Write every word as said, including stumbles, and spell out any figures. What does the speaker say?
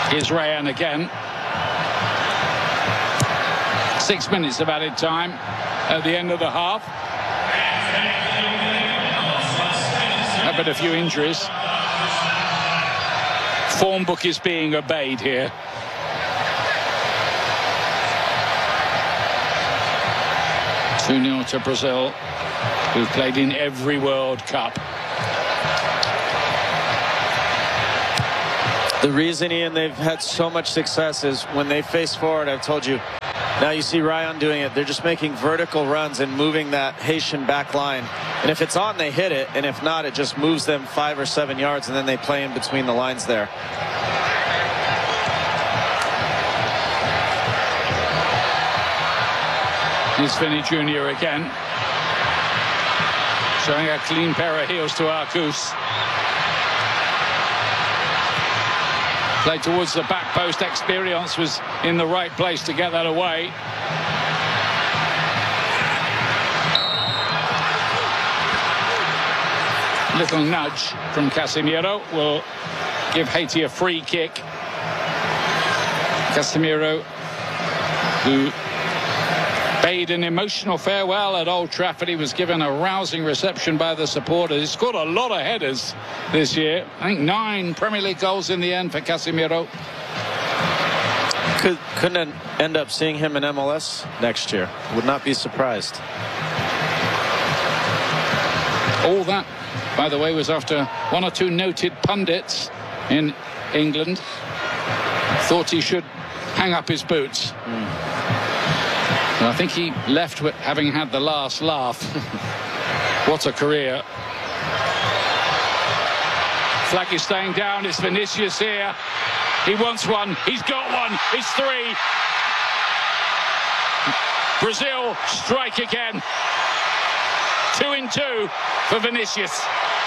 Here's Ryan again. Six minutes of added time at the end of the half. How about a few injuries? Form book is being obeyed here. two nil to Brazil, who've played in every World Cup. The reason, Ian, they've had so much success is when they face forward, I've told you, now you see Ryan doing it. They're just making vertical runs and moving that Haitian back line. And if it's on, they hit it. And if not, it just moves them five or seven yards, and then they play in between the lines there. Here's Finney Junior again. Showing a clean pair of heels to Arcus. Played towards the back post. Experience was in the right place to get that away. Little nudge from Casemiro will give Haiti a free kick. Casemiro, who paid an emotional farewell at Old Trafford. He was given a rousing reception by the supporters. He scored a lot of headers this year. I think nine Premier League goals in the end for Casemiro. Could, couldn't end up seeing him in M L S next year. Would not be surprised. All that, by the way, was after one or two noted pundits in England thought he should hang up his boots. Mm. I think he left with having had the last laugh. What a career. Flag is staying down. It's Vinicius here. He wants one. He's got one. It's three. Brazil strike again. Two in two for Vinicius.